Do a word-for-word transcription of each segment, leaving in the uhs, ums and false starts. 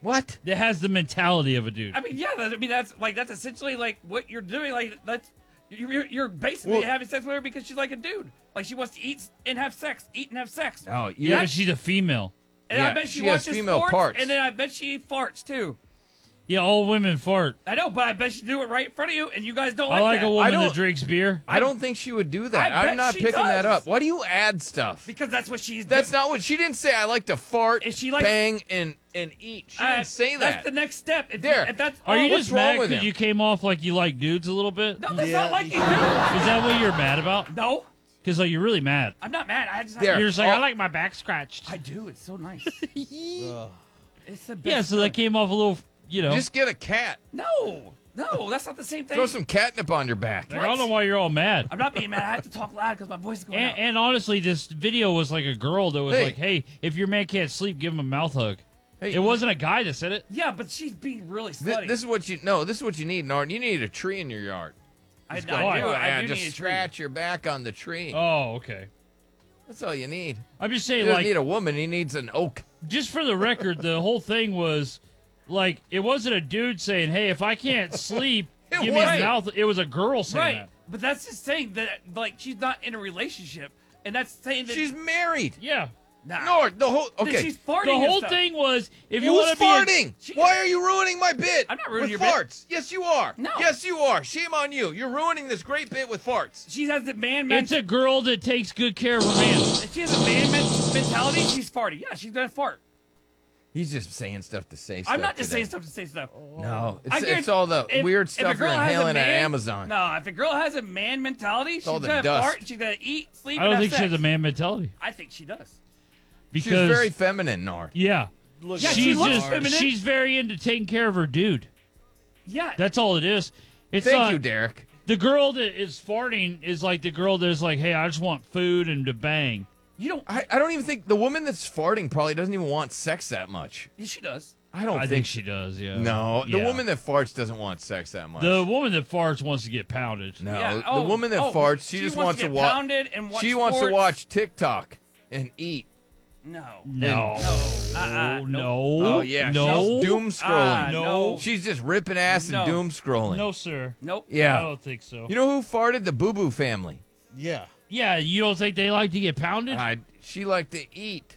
What? That has the mentality of a dude. I mean, yeah. That, I mean, that's like that's essentially like what you're doing. Like that's you're you're basically Well- having sex with her because she's like a dude. Like she wants to eat and have sex, eat and have sex. Oh, you yeah, know, but she's a female. And Yeah, I bet she, she has watches female sports, parts. and then I bet she farts too. Yeah, all women fart. I know, but I bet she do it right in front of you, and you guys don't I like like that. a woman don't- that drinks beer. I don't think she would do that. I bet I'm not she picking that does. up. Why do you add stuff? because that's what she's. That's not what she didn't say. I like to fart, Is she like- bang, and and eat. She Uh, didn't say That's that. the next step. If, There. if that's Are all- you what's just wrong mad with because him? you came off like you like dudes a little bit? No, that's Yeah, not like you do. Is that what you're mad about? No, Because like you're really mad. I'm not mad. I just There. You're just like, Oh. I like my back scratched. I do. It's so nice. Ugh. It's the best. Yeah, so feeling. that came off a little, you know. Just get a cat. No, no, that's not the same thing. Throw some catnip on your back. Like, I don't know why you're all mad. I'm not being mad. I have to talk loud because my voice is going And, out. and honestly, this video was like a girl that was Hey. like, "Hey, if your man can't sleep, give him a mouth hug." Hey, It wasn't a guy that said it. Yeah, but she's being really Thi- slutty. This is what you no. This is what you need, Norton. You need a tree in your yard. I, I Just do. go, Oh, I yeah, do just need a tree. scratch your back on the tree. Oh, okay. That's all you need. I'm just He saying, doesn't like, need a woman. He needs an oak. just for the record, the whole thing was like, it wasn't a dude saying, "Hey, if I can't sleep, It give me a wasn't. mouth." It was a girl saying Right, that. but that's just saying that like she's not in a relationship, and that's saying that She's married. Yeah. nah. Nord, the whole That okay. she's farting. The and whole stuff. thing was, if you Who's want to be a- farting? She- Why are you ruining my bit? I'm not ruining with your bit. farts. Yes, you are. No. Yes, you are. Shame on you. You're ruining this great bit with farts. She has the man. man it's a girl that takes good care of her man. if she has a man men- mentality. She's farty. Yeah, she's gonna fart. He's just saying stuff to say stuff. I'm not just today. saying stuff to say stuff. No, I it's, guarantee- it's all the if- weird if a stuff you're girl has a inhaling at man- Amazon. No, if a girl has a man mentality, she's all the gonna dust. fart. She's gonna eat, sleep. I don't and think have she has sex. a man mentality. I think she does. She's Because very feminine, Nord. yeah, Look, Yeah, at she she's looks just feminine. she's very into taking care of her dude. Yeah. That's all it is. It's Thank not, you, Derek. the girl that is farting is like the girl that's like, "Hey, I just want food and to bang." you don't. I, I don't even think the woman that's farting probably doesn't even want sex that much. Yeah, she does. I don't I think, think she does. Yeah. No, the Yeah. woman that farts doesn't want sex that much. The woman that farts wants to get pounded. no, Yeah, the oh, woman that oh, farts, she, she just wants wants to to get watch. pounded and watch She wants to sports. watch TikTok and eat. No. No. No. Uh-uh. no. Nope. Oh yeah, No. she's doom scrolling. Ah, No. no. She's just ripping ass and No. doom scrolling. No, sir. Nope. Yeah. I don't think so. You know who farted? The Boo Boo family. yeah. Yeah, you don't think they like to get pounded? I, she liked to eat.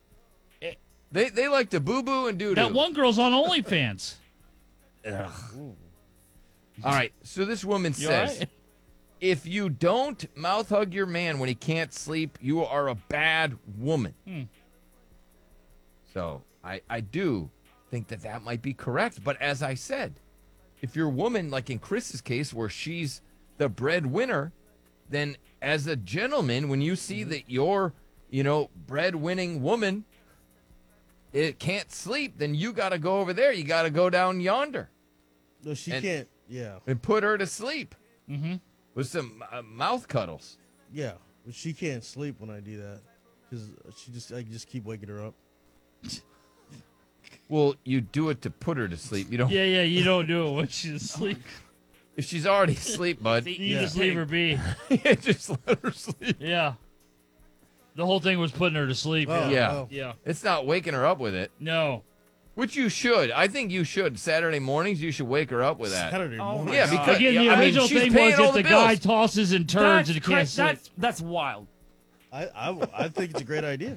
Eh. They they like to boo boo and doo doo. That one girl's on OnlyFans. All right. So this woman You says, all right? if you don't mouth hug your man when he can't sleep, you are a bad woman. Hmm. So I I do think that that might be correct. But as I said, if you're a woman, like in Chris's case, where she's the breadwinner, then as a gentleman, when you see that your, you know, breadwinning woman it can't sleep, then you got to go over there. You got to go down yonder No, she And- can't. Yeah. and put her to sleep Mm-hmm. with some uh, mouth cuddles. Yeah. But she can't sleep when I do that because she just I just keep waking her up. Well, you do it to put her to sleep. You don't. Yeah, yeah, you don't do it when she's asleep. If she's already asleep, bud, See, You Yeah. just leave her be. just let her sleep. Yeah. The whole thing was putting her to sleep. Oh, Yeah. oh. Yeah. It's not waking her up with it, No. which you should. I think you should. Saturday mornings, you should wake her up with that. Saturday Oh morning. my Yeah, God. because Again, the yeah, I mean, original she's thing paying was all if the, the guy bills. tosses and turns That's, and cra- can't sleep. that's that's wild. I, I I think it's a great idea.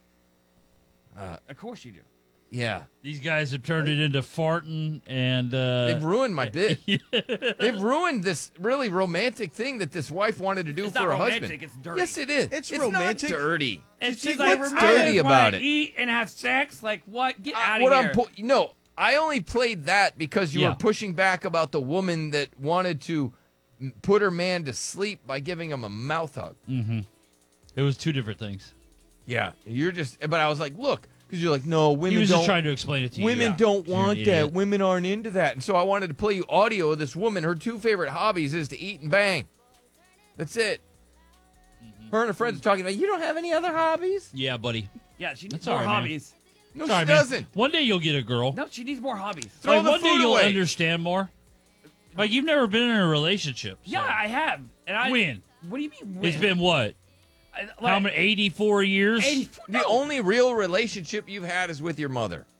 Of course you do. Yeah, These guys have turned it into farting and uh they've ruined my bit. They've ruined this really romantic thing that this wife wanted to do It's for not her romantic, husband. it's dirty. Yes, it is. It's Not romantic. dirty. And She's she's like, like, what's I dirty just about wanna it? Eat and have sex. Like what? Get out Uh, of what here. I'm po- no, I only played that because you Yeah. were pushing back about the woman that wanted to m- put her man to sleep by giving him a mouth hug. Mm-hmm. It was two different things. Yeah, you're just. But I was like, look, because you're like, no, women He was don't. just trying to explain it to you. Women Yeah. don't You're an want that. idiot. Women aren't into that. And so I wanted to play you audio of this woman. Her two favorite hobbies is to eat and bang. That's it. Mm-hmm. Her and her friends are talking about, you don't have any other hobbies? Yeah, buddy. yeah, she needs That's more all right, man. hobbies. No, Sorry, she man. doesn't. One day you'll get a girl. No, she needs more hobbies. Throw like the one day food you'll away. understand more. Like you've never been in a relationship. so- Yeah, I have. And I When? What do you mean? It's when? been what? I- How like, many? eighty-four years. eighty, The no. only real relationship you've had is with your mother.